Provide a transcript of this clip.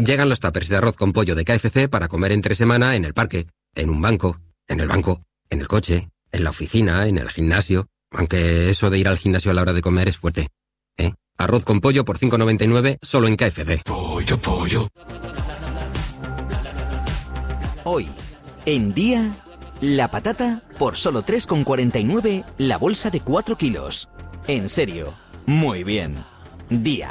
Llegan los tuppers de arroz con pollo de KFC para comer entre semana en el parque, en un banco, en el banco, en el coche, en la oficina, en el gimnasio. Aunque eso de ir al gimnasio a la hora de comer es fuerte. Arroz con pollo por 5,99 solo en KFC. Pollo, pollo. Hoy, en Día, la patata por solo 3,49 la bolsa de 4 kilos. En serio, muy bien. Día.